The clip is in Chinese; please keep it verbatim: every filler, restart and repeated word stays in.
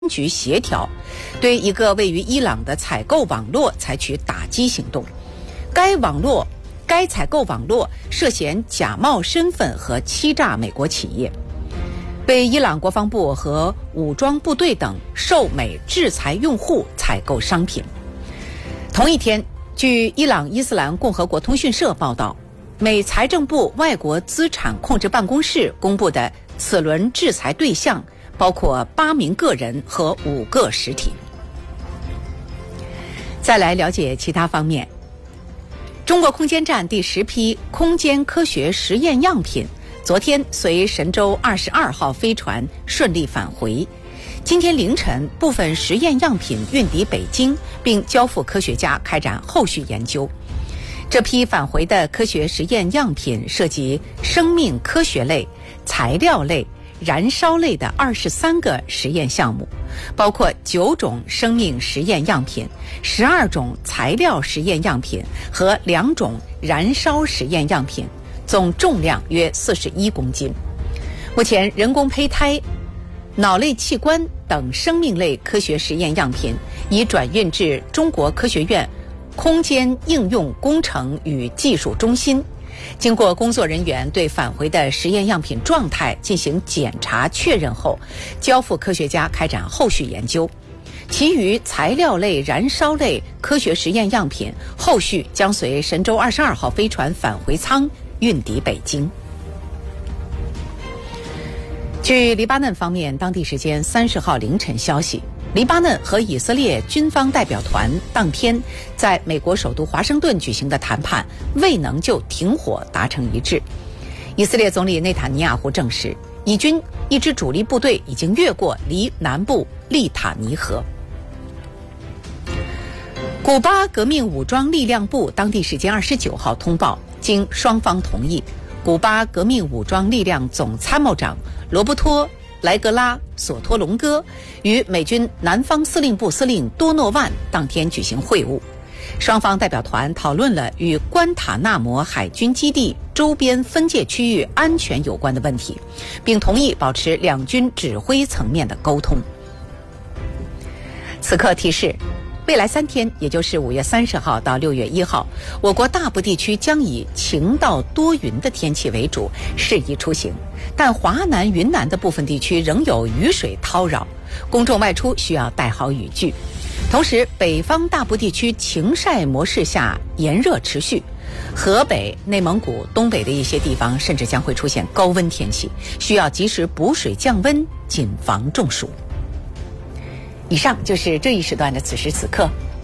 局协调，对一个位于伊朗的采购网络采取打击行动。该网络、该采购网络涉嫌假冒身份和欺诈美国企业，被伊朗国防部和武装部队等受美制裁用户采购商品。同一天，据伊朗伊斯兰共和国通讯社报道，美财政部外国资产控制办公室公布的此轮制裁对象包括八名个人和五个实体。再来了解其他方面，中国空间站第十批空间科学实验样品昨天随神舟二十二号飞船顺利返回。今天凌晨，部分实验样品运抵北京，并交付科学家开展后续研究。这批返回的科学实验样品涉及生命科学类、材料类、燃烧类的二十三个实验项目，包括九种生命实验样品、十二种材料实验样品和两种燃烧实验样品，总重量约四十一公斤。目前，人工胚胎、脑类器官等生命类科学实验样品已转运至中国科学院空间应用工程与技术中心。经过工作人员对返回的实验样品状态进行检查确认后，交付科学家开展后续研究。其余材料类、燃烧类科学实验样品后续将随神舟二十二号飞船返回舱运抵北京。据黎巴嫩方面当地时间三十号凌晨消息，黎巴嫩和以色列军方代表团当天在美国首都华盛顿举行的谈判未能就停火达成一致。以色列总理内塔尼亚胡证实，以军一支主力部队已经越过离南部利塔尼河。古巴革命武装力量部当地时间二十九号通报，经双方同意，古巴革命武装力量总参谋长罗伯托·莱格拉·索托隆戈与美军南方司令部司令多诺万当天举行会晤，双方代表团讨论了与关塔纳摩海军基地周边分界区域安全有关的问题，并同意保持两军指挥层面的沟通。此刻提示，未来三天，也就是五月三十号到六月一号，我国大部地区将以晴到多云的天气为主，适宜出行。但华南、云南的部分地区仍有雨水叨扰，公众外出需要带好雨具。同时，北方大部地区晴晒模式下炎热持续，河北、内蒙古、东北的一些地方甚至将会出现高温天气，需要及时补水降温，谨防中暑。以上就是这一时段的此时此刻，